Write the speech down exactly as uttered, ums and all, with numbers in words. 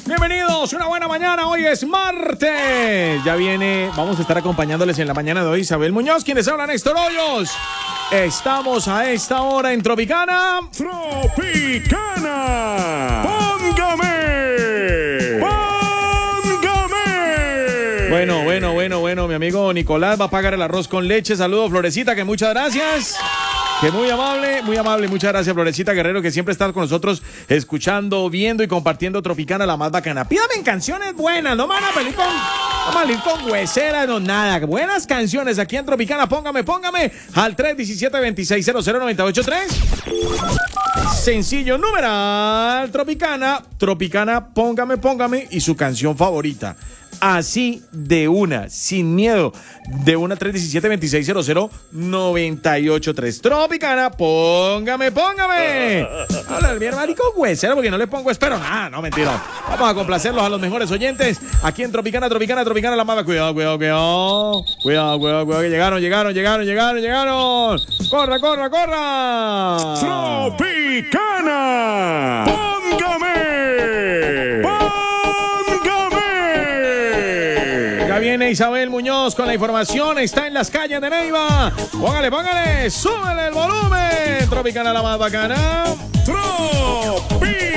Bienvenidos, una buena mañana, hoy es martes. Ya viene, vamos a estar acompañándoles en la mañana de hoy Isabel Muñoz, quienes hablan Néstor Hoyos. Estamos a esta hora en Tropicana. Tropicana. Póngame. Póngame. Bueno, bueno, bueno, bueno, mi amigo Nicolás va a pagar el arroz con leche. Saludos, Florecita, que muchas gracias. Que muy amable, muy amable, muchas gracias, Florecita Guerrero, que siempre está con nosotros escuchando, viendo y compartiendo Tropicana, la más bacana. Pídame canciones buenas, no me van a pedir con, no van a ir con huesera, no nada. Buenas canciones aquí en Tropicana, póngame, póngame al tres diecisiete veintiséis cero cero noventa y ocho tres. Sencillo, numeral, Tropicana, Tropicana, póngame, póngame y su canción favorita. Así de una, sin miedo, de una tres diecisiete veintiséis cero cero noventa y ocho tres. Tropicana, póngame, póngame. Habla mi hermanico huesero porque no le pongo espero nada, no, mentira. Vamos a complacerlos a los mejores oyentes aquí en Tropicana, Tropicana, Tropicana, la mala. Cuidado, cuidado, cuidado. Cuidado, cuidado, cuidado, que llegaron, llegaron, llegaron, llegaron, llegaron. Corra, corra, corra. Tropicana. Póngame. Ya viene Isabel Muñoz con la información, está en las calles de Neiva. Póngale, póngale, súbele el volumen. Tropicana, la más bacana. Tropicana.